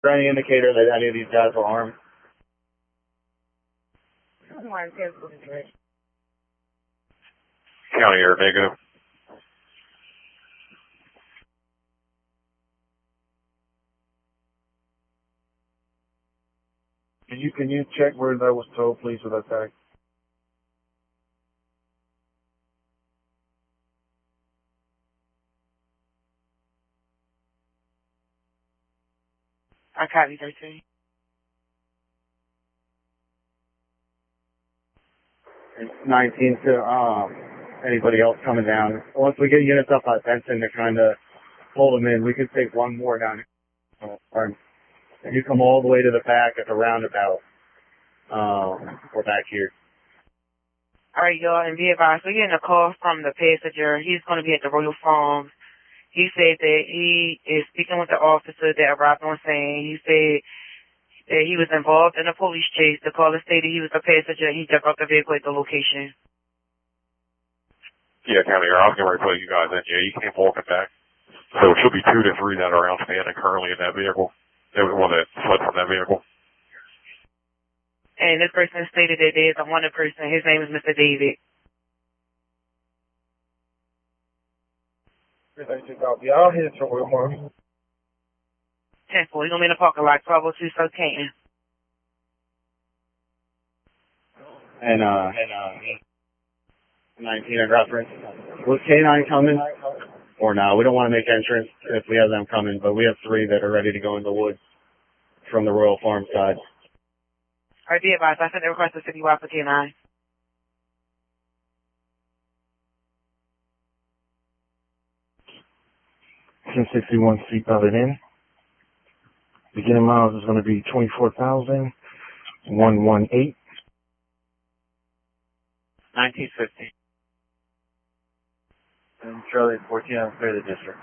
there any indicator that any of these guys were armed? County Air, negative. Can you check where that was towed, please, with that tag? I copy 13. And 19 to anybody else coming down. Once we get units up at Benson, they're trying to hold them in. We could take one more down. And you come all the way to the back at the roundabout. We're back here. All right, y'all, and be advised, we're getting a call from the passenger. He's going to be at the Royal Farms. He said that he is speaking with the officer that arrived on scene. He said that he was involved in a police chase. The caller stated he was a passenger and he jumped off the vehicle at the location. Yeah, County Air, I was going to put you guys in. Yeah, you can't walk it back. So it should be 2 to 3 that are outstanding currently in that vehicle. There was one that fled from that vehicle. And this person stated that there is a wanted person. His name is Mr. David. I'll hit it to Royal Farms. 10-4. He's going to be in the parking lot, 1202 South Canton. And 19 in reference. Was K9 coming? Or no, we don't want to make entrance if we have them coming, but we have 3 that are ready to go in the woods from the Royal Farm side. All right, be advised, I sent the request to Citywide for K9. $1061 seatbelted in. Beginning miles is going to be 24,118. 1950. And Charlie 14, I'm clear the district.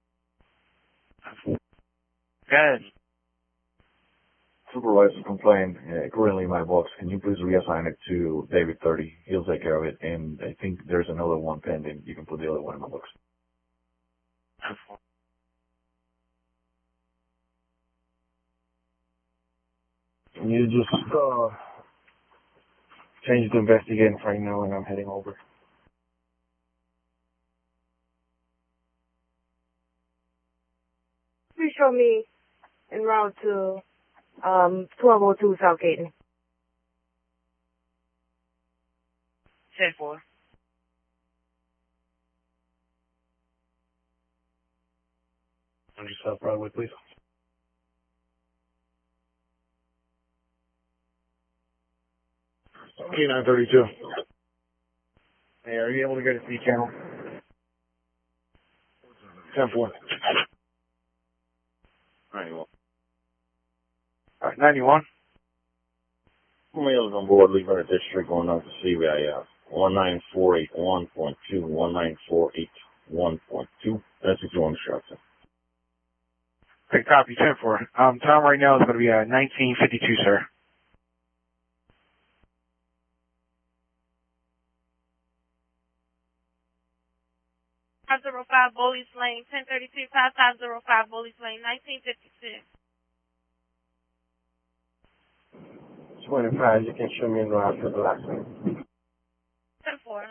Good. Supervisor complained, currently in my box, can you please reassign it to David 30? He'll take care of it, and I think there's another one pending. You can put the other one in my box. Can you just change to investigating right now, and I'm heading over. Please show me en route to 1202 South Canton. 10-4. On your South Broadway, please. K932. Hey, are you able to get a C channel? 10-4. 91. Alright, 91. Males on board leaving the district going up to CVIF. 19481.2, 19481.2. That's what you want to shout to. Okay, copy, 10-4. Time right now is going to be 1952, sir. 505 Bowley's Lane, 1032, 5505 Bowley's Lane, 1956. 25, you can show me in the after the last name. 10-4.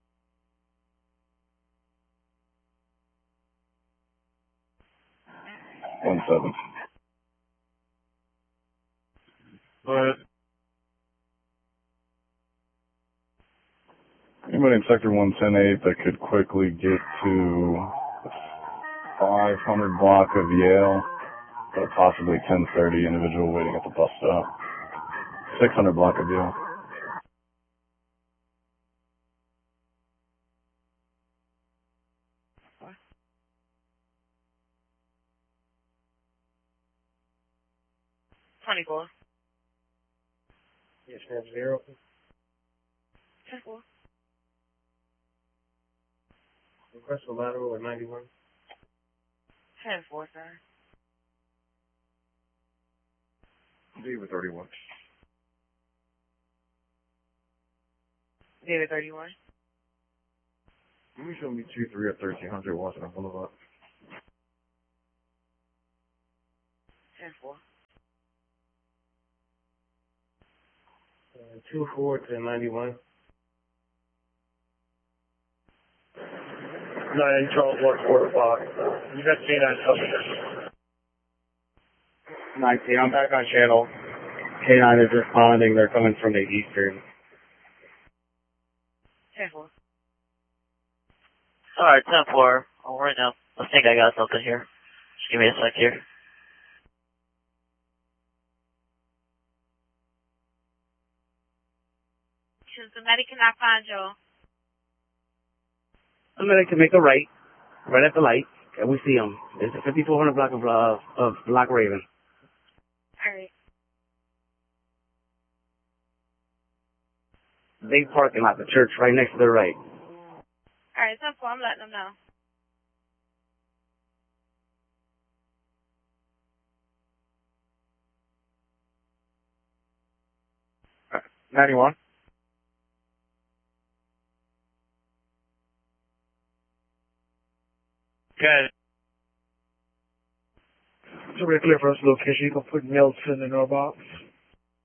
One seven. But anybody in Sector 110-8 that could quickly get to 500 block of Yale, but possibly 1030 individual waiting at the bus stop. 600 block of Yale. $24. yes, ma'am, 0. 10-4. Request for lateral at 91. 10-4, sir. David 31. David 31. Can you show me 2-3 at 1300 Washington Boulevard? 10-4. 24 to 91. 9 Charles Ward 4 o'clock. You got K9 covered. 19, I'm back on channel. K9 is responding. They're coming from the eastern. 10-4. Alright, 10-4. Oh, right now. I think I got something here. Just give me a sec here. The medic cannot find y'all. The medic can make a right at the light, and we see him. It's a 5400 block of Black Raven. Alright. Big parking lot, the church right next to the right. Alright, 10-4, I'm letting them know. Uh, 91. Okay. So we're clear for us location. You can put mails in the door box.